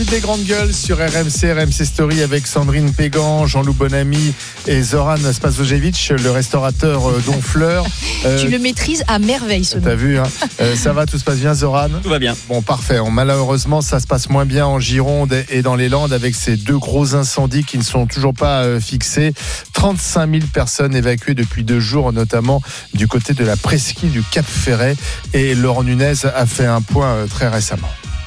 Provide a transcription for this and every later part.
Des grandes gueules sur RMC Story avec Sandrine Pégan, Jean-Loup Bonamy et Zoran Spasojevic, le restaurateur donfleur. Tu le maîtrises à merveille, ce nom. T'as vu, hein. Ça va, tout se passe bien, Zoran ? Tout va bien. Bon, parfait. Malheureusement, ça se passe moins bien en Gironde et dans les Landes avec ces deux gros incendies qui ne sont toujours pas fixés. 35 000 personnes évacuées depuis 2 jours, notamment du côté de la presqu'île du Cap Ferret. Et Laurent Nunez a fait un point très récemment.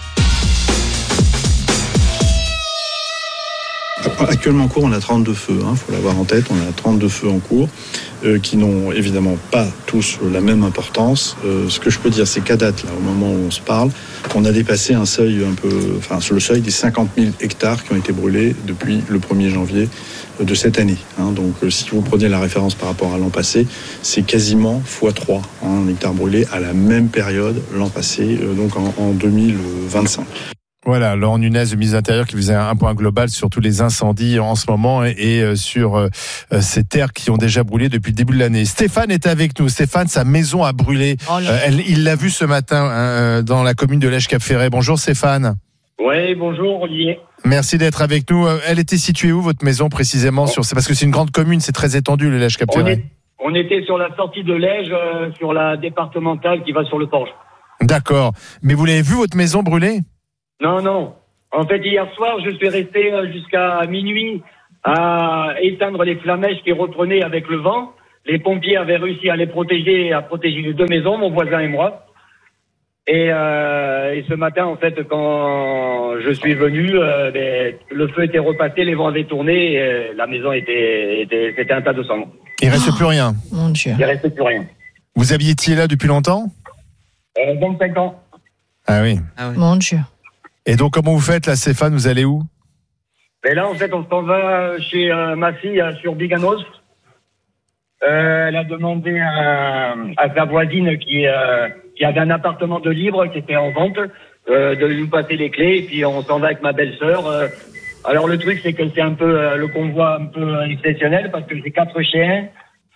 Actuellement en cours, on a 32 feux, faut l'avoir en tête, on a 32 feux en cours qui n'ont évidemment pas tous la même importance. Ce que je peux dire, c'est qu'à date, là, au moment où on se parle, on a dépassé un seuil sur le seuil des 50 000 hectares qui ont été brûlés depuis le 1er janvier de cette année. Donc si vous prenez la référence par rapport à l'an passé, c'est quasiment x3 un hectare brûlé à la même période l'an passé, donc en 2025. Voilà, Laurent Nunez, le ministre de l'Intérieur, qui faisait un point global sur tous les incendies en ce moment et sur ces terres qui ont déjà brûlé depuis le début de l'année. Stéphane est avec nous. Stéphane, sa maison a brûlé. Il l'a vu ce matin dans la commune de Lège-Cap-Ferret. Bonjour Stéphane. Oui, bonjour Olivier. Merci d'être avec nous. Elle était située où, votre maison, précisément ? C'est parce que c'est une grande commune, c'est très étendu, le Lège-Cap-Ferret. On était sur la sortie de Lège, sur la départementale qui va sur le Porge. D'accord. Mais vous l'avez vu, votre maison brûler ? Non. En fait, hier soir, je suis resté jusqu'à minuit à éteindre les flamèches qui reprenaient avec le vent. Les pompiers avaient réussi à les protéger, à protéger les 2 maisons, mon voisin et moi. Et ce matin, en fait, quand je suis venu, le feu était repassé, les vents avaient tourné, et la maison c'était un tas de sang. Il reste plus rien. Mon Dieu. Il restait plus rien. Vous habitiez là depuis longtemps ? 25 ans. Ah oui. Mon Dieu. Et donc, comment vous faites là, Stéphane ? Vous allez où ? Et là, en fait, on s'en va chez ma fille sur Biganos. Elle a demandé à sa voisine qui avait un appartement de libre qui était en vente de lui passer les clés. Et puis, on s'en va avec ma belle-sœur. Alors, le truc, c'est que c'est un peu le convoi un peu exceptionnel parce que c'est 4 chiens.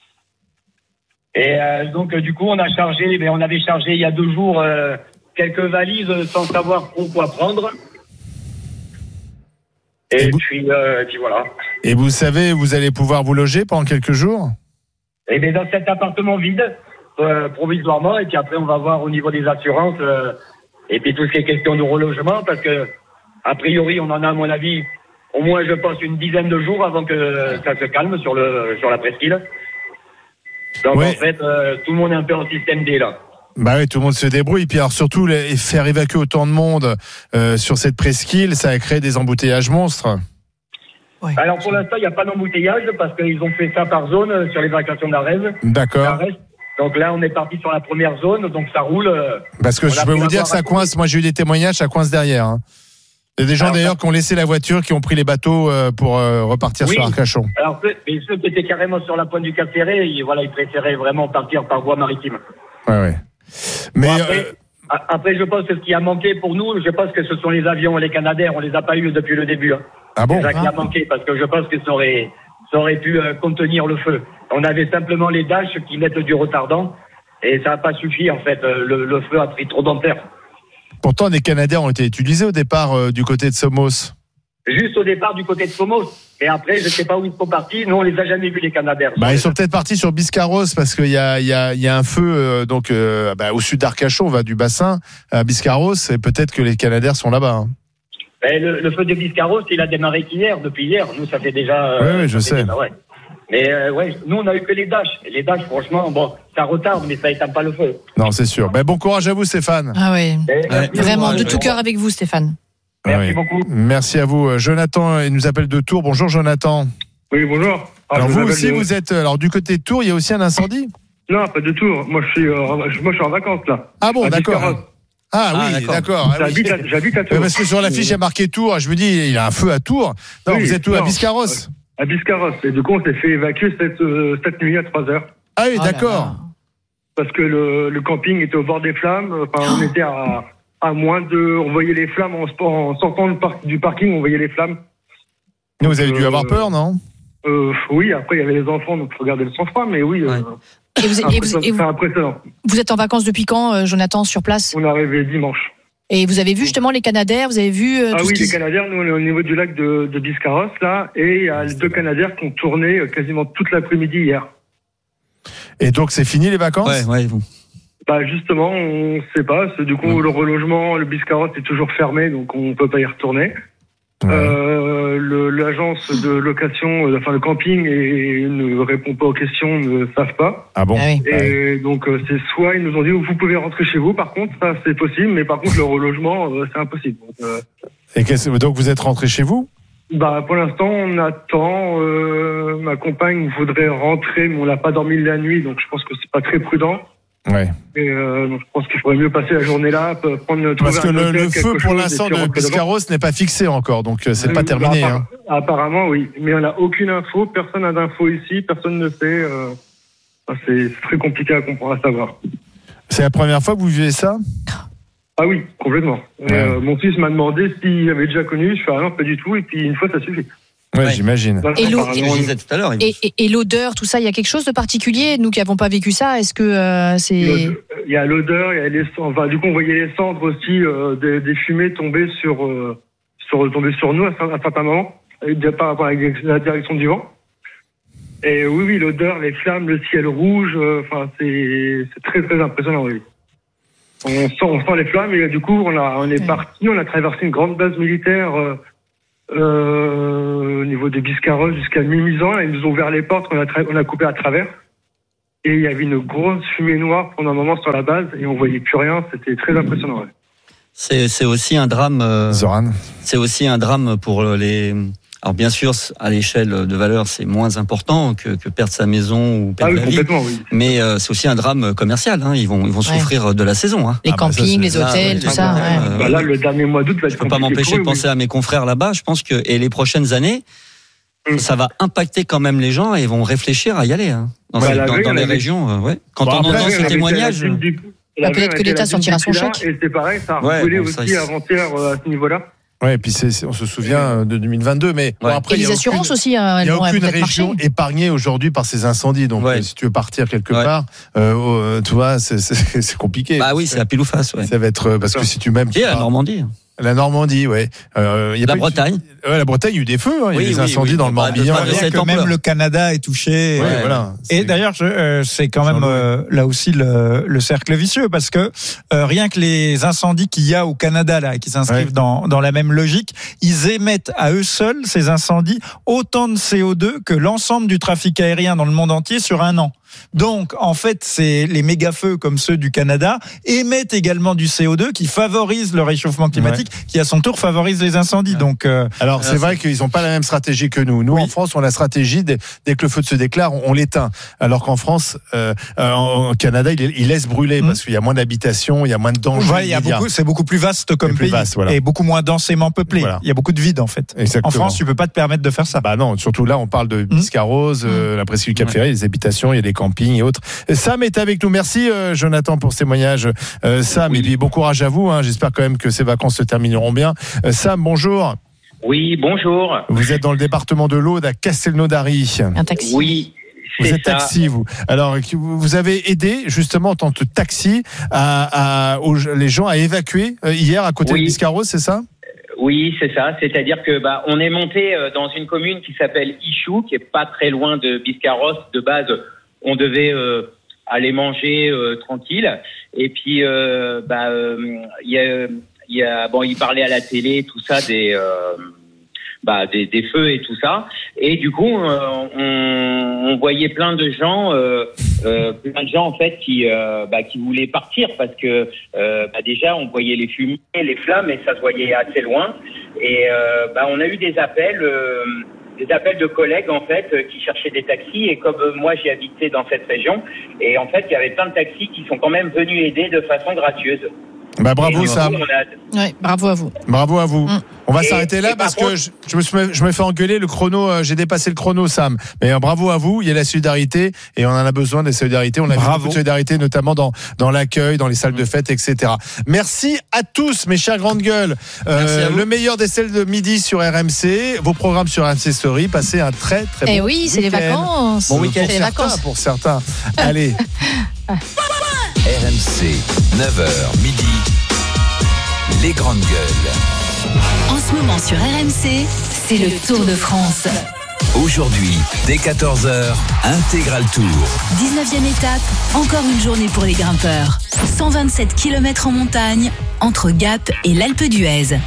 Et donc, du coup, on avait chargé il y a 2 jours quelques valises sans savoir trop quoi prendre. Et puis voilà. Et vous savez, vous allez pouvoir vous loger pendant quelques jours ? Et bien dans cet appartement vide, provisoirement, et puis après on va voir au niveau des assurances, et puis tout ce qui est question de relogement, parce que a priori on en a à mon avis au moins je pense une dizaine de jours avant que ça se calme sur la presqu'île. Donc en fait tout le monde est un peu en système D là. Bah oui, tout le monde se débrouille. Et puis alors surtout, faire évacuer autant de monde sur cette presqu'île, ça a créé des embouteillages monstres. Ouais. Alors pour l'instant, il n'y a pas d'embouteillage parce qu'ils ont fait ça par zone sur l'évacuation d'Arez. D'accord. Donc là, on est parti sur la première zone, donc ça roule. Parce que je peux vous dire, ça coince. Moi, j'ai eu des témoignages, ça coince derrière. Hein. Il y a des gens d'ailleurs qui ont laissé la voiture, qui ont pris les bateaux pour repartir sur Arcachon. Alors ceux qui étaient carrément sur la pointe du Cap Ferret, ils préféraient vraiment partir par voie maritime. Ouais. Mais après, je pense que ce qui a manqué pour nous, je pense que ce sont les avions et les Canadair. On les a pas eu depuis le début. Hein. Ah bon ? C'est ça qui a manqué, parce que je pense que ça aurait pu contenir le feu. On avait simplement les Dash qui mettent du retardant, et ça n'a pas suffi en fait. Le feu a pris trop d'ampleur. Pourtant, des Canadair ont été utilisés au départ du côté de Somos. Juste au départ du côté de Somos. Et après, je ne sais pas où ils sont partis. Nous, on les a jamais vus, les Canadair. Ils sont peut-être partis sur Biscarros parce qu'il y a un feu au sud d'Arcachon, on va du bassin à Biscarros, et peut-être que les Canadair sont là-bas. Hein. Le feu de Biscarros, il a démarré depuis hier. Nous, ça fait déjà... oui, je sais. Mais nous, on n'a eu que les Dash. Et les Dash, franchement, ça retarde, mais ça éteint pas le feu. Non, c'est sûr. Bon courage à vous, Stéphane. Ah oui, vraiment, de tout cœur avec vous, Stéphane. Merci beaucoup. Merci à vous. Jonathan, il nous appelle de Tours. Bonjour, Jonathan. Oui, bonjour. Alors, vous aussi, vous êtes... Alors, du côté de Tours, il y a aussi un incendie ? Non, pas de Tours. Moi, je suis en vacances, là. Ah bon, d'accord. Ah oui, d'accord. J'habite à Tours. Parce que sur l'affiche, il y a marqué Tours. Je me dis, il a un feu à Tours. Non, vous êtes où ? À Biscarros ? À Biscarros. Et du coup, on s'est fait évacuer cette nuit à 3h. Ah oui, d'accord. Parce que le camping était au bord des flammes. On était à moins de... On voyait les flammes en sortant du parking, on voyait les flammes. Donc, vous avez dû avoir peur, non ? Oui, après, il y avait les enfants, donc il faut garder le sang-froid, mais oui... Et c'est impressionnant. Vous êtes en vacances depuis quand, Jonathan, sur place ? On est arrivé dimanche. Et vous avez vu justement les Canadaires, vous avez vu Ah oui, les Canadaires, nous on est au niveau du lac de Biscarrosse là, et il y a les 2 Canadaires qui ont tourné quasiment toute l'après-midi hier. Et donc c'est fini les vacances ? Ouais, vous. Bah justement, on sait pas, parce que du coup le relogement, le Biscarrosse est toujours fermé, donc on peut pas y retourner. L'agence de location, enfin le camping, ne répond pas aux questions, ne savent pas. Ah bon ? Et donc c'est soit ils nous ont dit vous pouvez rentrer chez vous, par contre ça c'est possible, mais par contre le relogement c'est impossible. Donc vous êtes rentré chez vous ? Bah pour l'instant on attend. Ma compagne voudrait rentrer, mais on l'a pas dormi la nuit, donc je pense que c'est pas très prudent. Ouais. Et donc je pense qu'il faudrait mieux passer la journée là, prendre. Parce que le feu pour l'instant de Biscarrosse n'est pas fixé encore, donc c'est pas terminé. Apparemment oui, mais on n'a aucune info, personne n'a d'info ici, personne ne sait. C'est très compliqué à comprendre, à savoir. C'est la première fois que vous vivez ça ? Ah oui, complètement. Ouais. Mon fils m'a demandé s'il avait déjà connu, je fais non, pas du tout, et puis une fois ça suffit. Ouais, j'imagine. Et Je disais tout à l'heure. Et l'odeur, tout ça, il y a quelque chose de particulier, nous qui n'avons pas vécu ça, est-ce que c'est... Il y a l'odeur, il y a les cendres, enfin, du coup on voyait les cendres aussi, des fumées tomber sur nous à un certain moment, par rapport à la direction du vent. Et oui, l'odeur, les flammes, le ciel rouge, c'est très très impressionnant, oui. On sent les flammes, et du coup on est parti, on a traversé une grande base militaire au niveau de Biscarrosse jusqu'à Mimizan, et ils nous ont ouvert les portes, on a coupé à travers, et il y avait une grosse fumée noire pendant un moment sur la base, et on voyait plus rien, c'était très impressionnant. Ouais. C'est aussi un drame. Zoran. C'est aussi un drame pour les. Alors bien sûr, à l'échelle de valeur, c'est moins important que perdre sa maison ou perdre la vie. Oui. Mais c'est aussi un drame commercial. Ils vont souffrir de la saison. Les campings, les hôtels, tout ça. Là, le dernier mois d'août va être compliqué. Je peux pas m'empêcher de penser à mes confrères là-bas. Je pense que et les prochaines années, ça va impacter quand même les gens et ils vont réfléchir à y aller. Dans les régions, Quand on entend ces témoignages. Peut-être que l'État sortira son chèque. Et c'est pareil, ça a roulé aussi avant-hier à ce niveau-là. Ouais, et puis on se souvient de 2022, mais bon, après et les assurances aussi. Il n'y a aucune région épargnée aujourd'hui par ces incendies. Donc, si tu veux partir quelque part, tu vois, c'est compliqué. Bah oui, c'est à pile ou face. Ouais. Ça va être parce que si tu m'aimes. Et la Normandie. La Normandie, ouais. La Bretagne. La Bretagne, il y a eu des feux. Il y a eu des incendies dans le Morbihan. Que même le Canada est touché. Ouais, voilà. Et d'ailleurs, c'est quand même là aussi le cercle vicieux, parce que rien que les incendies qu'il y a au Canada là, qui s'inscrivent dans la même logique, ils émettent à eux seuls, ces incendies, autant de CO2 que l'ensemble du trafic aérien dans le monde entier sur un an. Donc, en fait, c'est les méga-feux comme ceux du Canada émettent également du CO2 qui favorise le réchauffement climatique, qui à son tour favorise les incendies. Donc, alors c'est vrai qu'ils n'ont pas la même stratégie que nous. Nous, en France, on a la stratégie dès que le feu se déclare, on l'éteint. Alors qu'en France, en Canada, il laisse brûler parce qu'il y a moins d'habitations, il y a moins de dangers. C'est beaucoup plus vaste comme pays et beaucoup moins densément peuplé. Voilà. Il y a beaucoup de vide en fait. Exactement. En France, tu peux pas te permettre de faire ça. Bah non, surtout là, on parle de Biscarrosse, la presqu'île Cap Ferret, les habitations, il y a des campings et autres. Sam est avec nous. Merci Jonathan pour ce témoignage. Sam, et puis bon courage à vous. J'espère quand même que ces vacances se termineront bien. Sam, bonjour. Oui, bonjour. Vous êtes dans le département de l'Aude, à Castelnaudary. Un taxi. Oui. Vous êtes taxi, vous. Alors, vous avez aidé justement en tant que taxi les gens à évacuer hier à côté de Biscarrosse, c'est ça ? Oui, c'est ça. C'est-à-dire que on est monté dans une commune qui s'appelle Ichou, qui est pas très loin de Biscarrosse. De base, on devait aller manger tranquille. Et puis, il parlait à la télé, tout ça, des feux et tout ça. Et du coup, on voyait plein de gens en fait qui voulaient partir parce que déjà on voyait les fumées, les flammes et ça se voyait assez loin. Et on a eu des appels de collègues en fait qui cherchaient des taxis, et comme moi j'ai habité dans cette région, et en fait il y avait plein de taxis qui sont quand même venus aider de façon gracieuse. Bravo Sam. Ouais, bravo à vous. Bravo à vous. On va s'arrêter là parce que je me fais engueuler, le chrono, j'ai dépassé le chrono Sam. Mais bravo à vous, il y a la solidarité et on en a besoin des solidarités. On a vu beaucoup de solidarité notamment dans l'accueil, dans les salles de fête, etc. Merci à tous mes chers grandes gueules. Le meilleur des celles de midi sur RMC, vos programmes sur RMC Story. Passez un très très bon week-end. Oui, c'est les vacances. Bon week-end pour certains. Allez. RMC, 9h midi, les grandes gueules. En ce moment sur RMC, c'est le Tour de France. Aujourd'hui, dès 14h, Intégral Tour. 19e étape, encore une journée pour les grimpeurs. 127 km en montagne, entre Gap et l'Alpe d'Huez.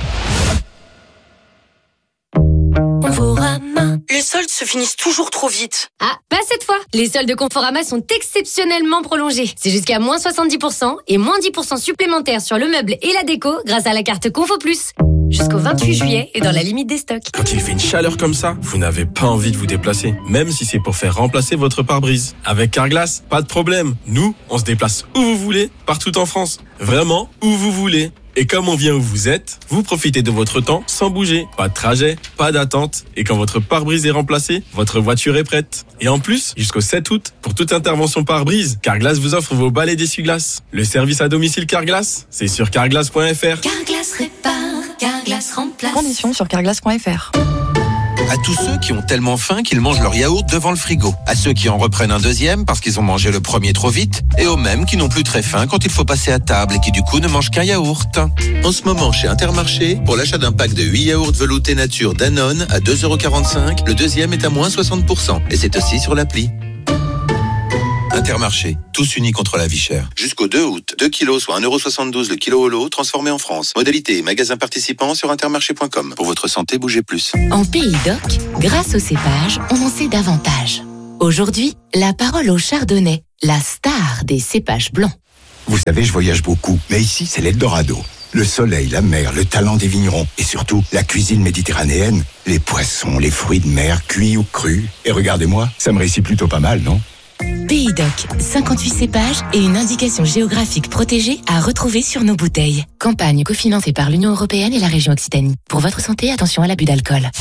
Conforama. Les soldes se finissent toujours trop vite. Ah, pas cette fois. Les soldes de Conforama sont exceptionnellement prolongés. C'est jusqu'à moins 70% et moins 10% supplémentaires sur le meuble et la déco grâce à la carte Confo Plus. Jusqu'au 28 juillet et dans la limite des stocks. Quand il fait une chaleur comme ça, vous n'avez pas envie de vous déplacer, même si c'est pour faire remplacer votre pare-brise. Avec Carglass, pas de problème. Nous, on se déplace où vous voulez, partout en France. Vraiment, où vous voulez. Et comme on vient où vous êtes, vous profitez de votre temps sans bouger. Pas de trajet, pas d'attente. Et quand votre pare-brise est remplacé, votre voiture est prête. Et en plus, jusqu'au 7 août, pour toute intervention pare-brise, Carglass vous offre vos balais d'essuie-glace. Le service à domicile Carglass, c'est sur carglass.fr. Carglass répare, Carglass remplace. Conditions sur carglass.fr. À tous ceux qui ont tellement faim qu'ils mangent leur yaourt devant le frigo. À ceux qui en reprennent un deuxième parce qu'ils ont mangé le premier trop vite. Et aux mêmes qui n'ont plus très faim quand il faut passer à table et qui du coup ne mangent qu'un yaourt. En ce moment, chez Intermarché, pour l'achat d'un pack de 8 yaourts veloutés nature Danone à 2,45 €, le deuxième est à moins 60%. Et c'est aussi sur l'appli. Intermarché, tous unis contre la vie chère. Jusqu'au 2 août, 2 kilos soit 1,72 € le kilo holo transformé en France. Modalité et magasins participants sur intermarché.com. Pour votre santé, bougez plus. En Pays d'Oc, grâce au cépage, on en sait davantage. Aujourd'hui, la parole au chardonnay, la star des cépages blancs. Vous savez, je voyage beaucoup, mais ici, c'est l'Eldorado. Le soleil, la mer, le talent des vignerons et surtout la cuisine méditerranéenne, les poissons, les fruits de mer, cuits ou crus. Et regardez-moi, ça me réussit plutôt pas mal, non ? Pays d'Oc, 58 cépages et une indication géographique protégée à retrouver sur nos bouteilles. Campagne cofinancée par l'Union européenne et la région Occitanie. Pour votre santé, attention à l'abus d'alcool.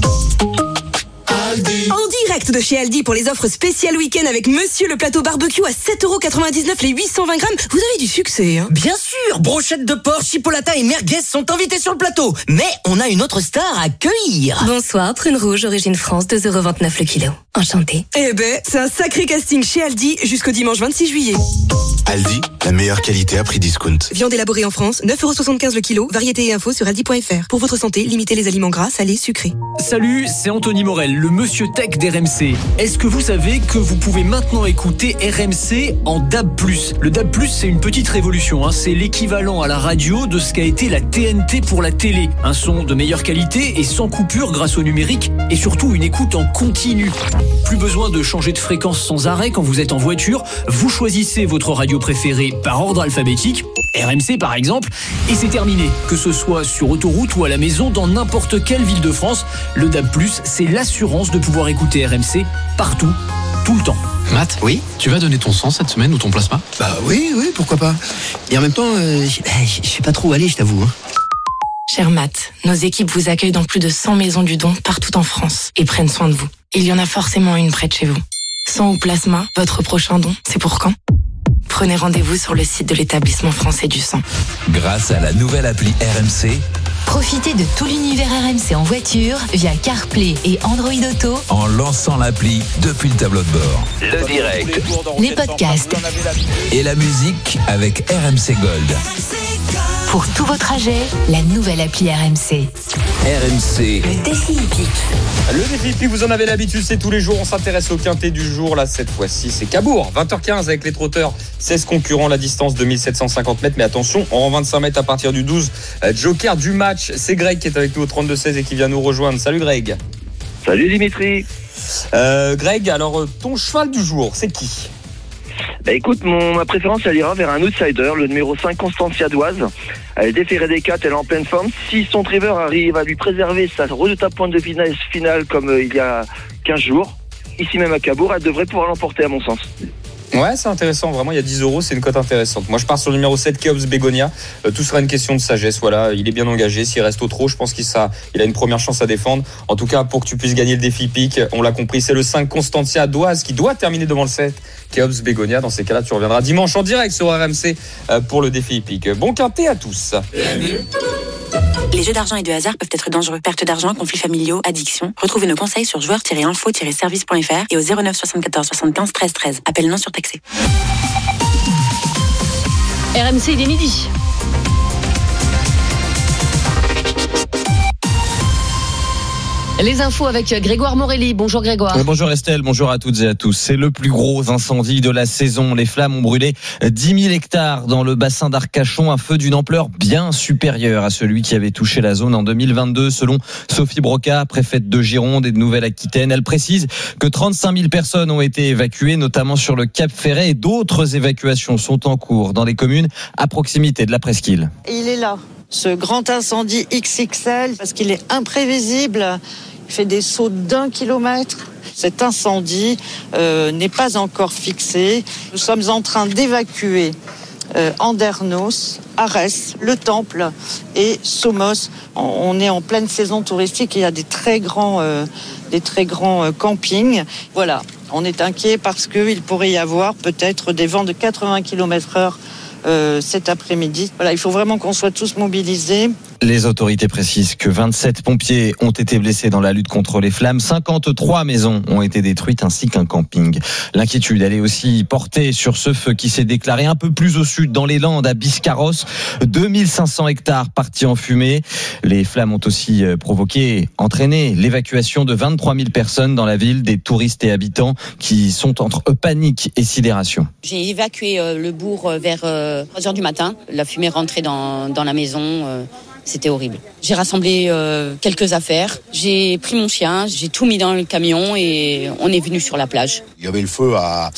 En direct de chez Aldi pour les offres spéciales week-end avec Monsieur le plateau barbecue à 7,99 € les 820 grammes. Vous avez du succès, hein ? Bien sûr, brochettes de porc, chipolata et merguez sont invités sur le plateau. Mais on a une autre star à accueillir. Bonsoir, prune rouge, origine France, 2,29 € le kilo. Enchantée. Eh ben, c'est un sacré casting chez Aldi jusqu'au dimanche 26 juillet. Aldi, la meilleure qualité à prix discount. Viande élaborée en France, 9,75 € le kilo. Variété et infos sur aldi.fr. Pour votre santé, limitez les aliments gras, salés, sucrés. Salut, c'est Anthony Morel, le monsieur tech d'RMC. Est-ce que vous savez que vous pouvez maintenant écouter RMC en DAB+. Le DAB+, c'est une petite révolution, hein. C'est l'équivalent à la radio de ce qu'a été la TNT pour la télé. Un son de meilleure qualité et sans coupure grâce au numérique et surtout une écoute en continu. Plus besoin de changer de fréquence sans arrêt quand vous êtes en voiture. Vous choisissez votre radio préférée par ordre alphabétique, RMC par exemple, et c'est terminé. Que ce soit sur autoroute ou à la maison, dans n'importe quelle ville de France, le DAB+, c'est l'assurance de pouvoir écouter RMC partout, tout le temps. Matt, oui, tu vas donner ton sang cette semaine ou ton plasma ? Bah oui, pourquoi pas. Et en même temps, je sais pas trop où aller, je t'avoue. Cher Matt, nos équipes vous accueillent dans plus de 100 maisons du don partout en France et prennent soin de vous. Il y en a forcément une près de chez vous. Sang ou plasma, votre prochain don, c'est pour quand ? Prenez rendez-vous sur le site de l'établissement français du sang. Grâce à la nouvelle appli RMC, profitez de tout l'univers RMC en voiture via CarPlay et Android Auto en lançant l'appli depuis le tableau de bord. Le direct, les podcasts et la musique avec RMC Gold. Pour tous vos trajets, la nouvelle appli RMC. RMC. Le défi hippique. Le défi hippique, vous en avez l'habitude, c'est tous les jours. On s'intéresse au quintet du jour. Là, cette fois-ci, c'est Cabourg. 20h15 avec les trotteurs. 16 concurrents, la distance de 1750 mètres. Mais attention, on rend 25 mètres à partir du 12. Joker du match, c'est Greg qui est avec nous au 32-16 et qui vient nous rejoindre. Salut Greg. Salut Dimitri. Greg, alors ton cheval du jour, c'est qui ? Bah écoute, ma préférence elle ira vers un outsider, le numéro 5 Constancia Doise. Elle est déférée des 4, elle est en pleine forme. Si son driver arrive à lui préserver sa redoutable pointe de vitesse finale comme il y a 15 jours, ici même à Cabourg, elle devrait pouvoir l'emporter à mon sens. Ouais, c'est intéressant, vraiment, il y a 10 €, c'est une cote intéressante. Moi je pars sur le numéro 7, Keops Begonia. Tout sera une question de sagesse, voilà, il est bien engagé. S'il reste au trot, je pense qu'il a une première chance à défendre. En tout cas, pour que tu puisses gagner le défi pique, on l'a compris, c'est le 5 Constantia Doise qui doit terminer devant le 7, Keops Begonia. Dans ces cas-là, tu reviendras dimanche en direct sur RMC pour le défi pique. Bon quintet à tous. Les jeux d'argent et de hasard peuvent être dangereux. Perte d'argent, conflits familiaux, addiction. Retrouvez nos conseils sur joueurs-info-service.fr et au 09 74 75 13 13. Appel non surtaxé. RMC, il est midi. Les infos avec Grégoire Morelli. Bonjour Grégoire. Bonjour Estelle, bonjour à toutes et à tous. C'est le plus gros incendie de la saison. Les flammes ont brûlé 10 000 hectares dans le bassin d'Arcachon, un feu d'une ampleur bien supérieure à celui qui avait touché la zone en 2022, selon Sophie Broca, préfète de Gironde et de Nouvelle-Aquitaine. Elle précise que 35 000 personnes ont été évacuées, notamment sur le Cap Ferret, et d'autres évacuations sont en cours dans les communes à proximité de la presqu'île. Il est là, ce grand incendie XXL, parce qu'il est imprévisible. Il fait des sauts d'1 kilomètre. Cet incendie n'est pas encore fixé. Nous sommes en train d'évacuer Andernos, Arès, le Temple et Somos. On est en pleine saison touristique. Il y a des très grands campings. Voilà, on est inquiet parce qu'il pourrait y avoir peut-être des vents de 80 km/h cet après-midi. Voilà, il faut vraiment qu'on soit tous mobilisés. Les autorités précisent que 27 pompiers ont été blessés dans la lutte contre les flammes. 53 maisons ont été détruites ainsi qu'un camping. L'inquiétude, elle est aussi portée sur ce feu qui s'est déclaré un peu plus au sud dans les Landes à Biscarrosse. 2500 hectares partis en fumée. Les flammes ont aussi entraîné l'évacuation de 23 000 personnes dans la ville, des touristes et habitants qui sont entre panique et sidération. J'ai évacué le bourg vers 3h du matin. La fumée rentrait dans la maison. C'était horrible. J'ai rassemblé quelques affaires, j'ai pris mon chien, j'ai tout mis dans le camion et on est venu sur la plage. Il y avait le feu à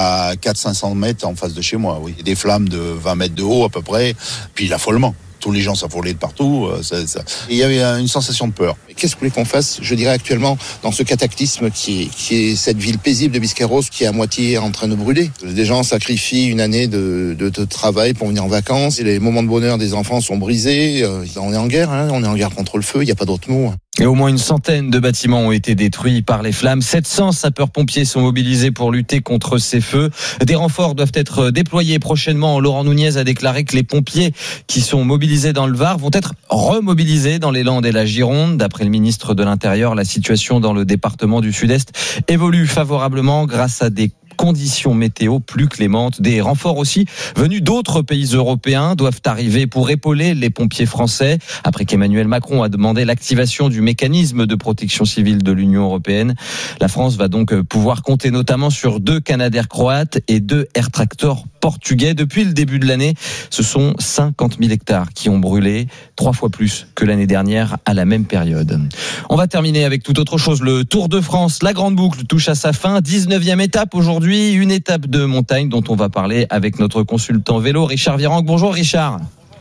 400-500 mètres en face de chez moi, oui. Des flammes de 20 mètres de haut à peu près, puis l'affolement. Tous les gens s'affolaient de partout. Il y avait une sensation de peur. Qu'est-ce que vous voulez qu'on fasse, je dirais actuellement, dans ce cataclysme qui est cette ville paisible de Biscarrosse qui est à moitié en train de brûler. Des gens sacrifient une année de travail pour venir en vacances. Et les moments de bonheur des enfants sont brisés. On est en guerre, on est en guerre contre le feu, il n'y a pas d'autre mot. Et au moins une centaine de bâtiments ont été détruits par les flammes. 700 sapeurs-pompiers sont mobilisés pour lutter contre ces feux. Des renforts doivent être déployés prochainement. Laurent Nunez a déclaré que les pompiers qui sont mobilisés dans le Var vont être remobilisés dans les Landes et la Gironde. D'après le ministre de l'Intérieur, la situation dans le département du Sud-Est évolue favorablement grâce à des conditions météo plus clémentes. Des renforts aussi venus d'autres pays européens doivent arriver pour épauler les pompiers français, après qu'Emmanuel Macron a demandé l'activation du mécanisme de protection civile de l'Union européenne. La France va donc pouvoir compter notamment sur 2 Canadair croates et 2 Air Tractor portugais. Depuis le début de l'année, ce sont 50 000 hectares qui ont brûlé, 3 fois plus que l'année dernière à la même période. On va terminer avec tout autre chose. Le Tour de France, la grande boucle touche à sa fin. 19e étape aujourd'hui, une étape de montagne dont on va parler avec notre consultant vélo, Richard Virenque. Bonjour Richard.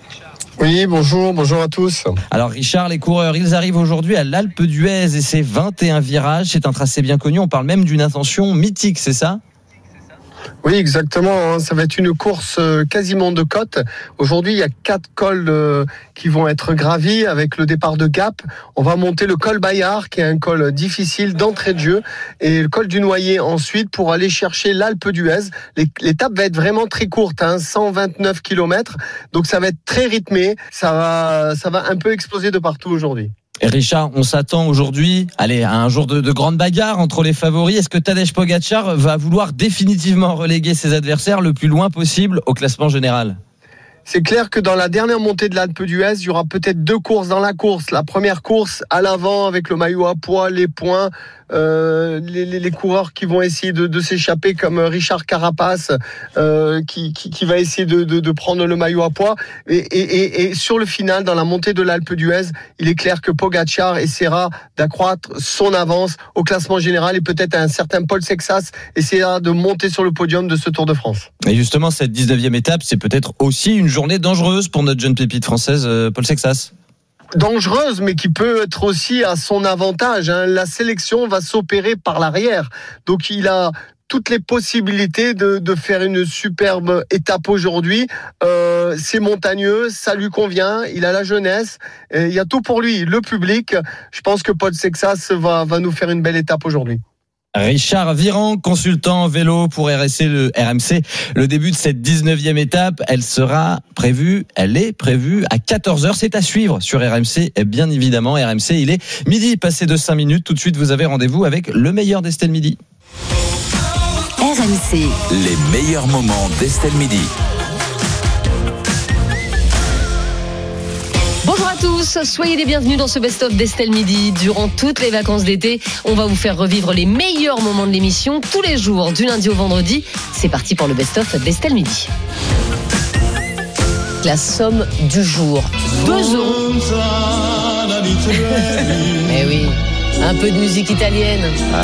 Oui, bonjour à tous. Alors Richard, les coureurs, ils arrivent aujourd'hui à l'Alpe d'Huez et c'est 21 virages. C'est un tracé bien connu, on parle même d'une ascension mythique, c'est ça ? Oui, exactement. Ça va être une course quasiment de côte. Aujourd'hui, il y a 4 cols qui vont être gravis avec le départ de Gap. On va monter le col Bayard, qui est un col difficile d'entrée de jeu, et le col du Noyer ensuite pour aller chercher l'Alpe d'Huez. L'étape va être vraiment très courte, 129 km. Donc ça va être très rythmé. Ça va un peu exploser de partout aujourd'hui. Et Richard, on s'attend aujourd'hui à un jour de grande bagarre entre les favoris. Est-ce que Tadej Pogačar va vouloir définitivement reléguer ses adversaires le plus loin possible au classement général ? C'est clair que dans la dernière montée de l'Alpe d'Huez, il y aura peut-être 2 courses dans la course. La première course à l'avant avec le maillot à pois, les points, les coureurs qui vont essayer de s'échapper comme Richard Carapace qui va essayer de prendre le maillot à pois. Et sur le final, dans la montée de l'Alpe d'Huez, il est clair que Pogačar essaiera d'accroître son avance au classement général et peut-être un certain Paul Sexas essaiera de monter sur le podium de ce Tour de France. Et justement, cette 19e étape, c'est peut-être aussi une journée dangereuse pour notre jeune pépite française, Paul Sexas. Dangereuse, mais qui peut être aussi à son avantage. La sélection va s'opérer par l'arrière. Donc il a toutes les possibilités de faire une superbe étape aujourd'hui. C'est montagneux, ça lui convient, il a la jeunesse, il y a tout pour lui. Le public, je pense que Paul Sexas va nous faire une belle étape aujourd'hui. Richard Virenque, consultant vélo pour RMC. Le début de cette 19e étape, elle est prévue à 14h. C'est à suivre sur RMC, et bien évidemment. RMC, il est midi, passé de 5 minutes. Tout de suite, vous avez rendez-vous avec le meilleur d'Estelle Midi. RMC. Les meilleurs moments d'Estelle Midi. Bonjour à tous, soyez les bienvenus dans ce best-of d'Estelle Midi. Durant toutes les vacances d'été, on va vous faire revivre les meilleurs moments de l'émission tous les jours, du lundi au vendredi. C'est parti pour le best-of d'Estelle Midi. La somme du jour, 2 €. Eh oui, un peu de musique italienne.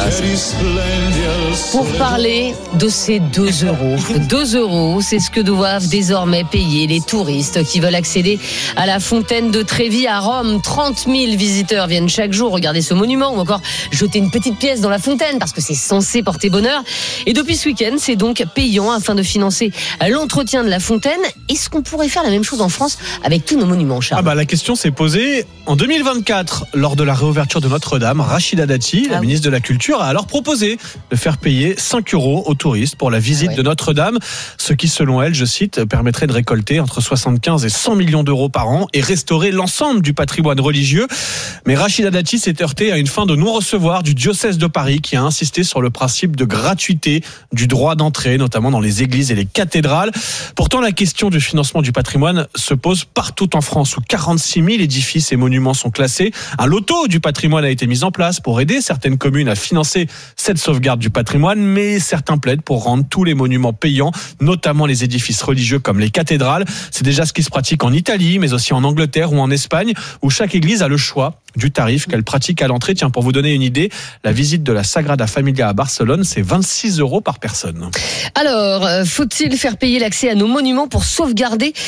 Pour parler de ces 2 €. 2 €, c'est ce que doivent désormais payer les touristes qui veulent accéder à la fontaine de Trévi à Rome. 30 000 visiteurs viennent chaque jour regarder ce monument ou encore jeter une petite pièce dans la fontaine parce que c'est censé porter bonheur. Et depuis ce week-end, c'est donc payant afin de financer l'entretien de la fontaine. Est-ce qu'on pourrait faire la même chose en France avec tous nos monuments, Charles ? La question s'est posée en 2024 lors de la réouverture de Notre-Dame. Rachida Dati, la ministre de la Culture, a alors proposé de faire payer 5 € aux touristes pour la visite de Notre-Dame, ce qui, selon elle, je cite, permettrait de récolter entre 75 et 100 millions d'euros par an et restaurer l'ensemble du patrimoine religieux. Mais Rachida Dati s'est heurtée à une fin de non-recevoir du diocèse de Paris qui a insisté sur le principe de gratuité du droit d'entrée, notamment dans les églises et les cathédrales. Pourtant, la question du financement du patrimoine se pose partout en France où 46 000 édifices et monuments sont classés. Un loto du patrimoine a été mis en place pour aider certaines communes à financer cette sauvegarde du patrimoine, mais certains plaident pour rendre tous les monuments payants, notamment les édifices religieux comme les cathédrales. C'est déjà ce qui se pratique en Italie, mais aussi en Angleterre ou en Espagne, où chaque église a le choix du tarif qu'elle pratique à l'entrée. Tiens, pour vous donner une idée, la visite de la Sagrada Familia à Barcelone, c'est 26 € par personne. Alors, faut-il faire payer l'accès à nos monuments pour sauvegarder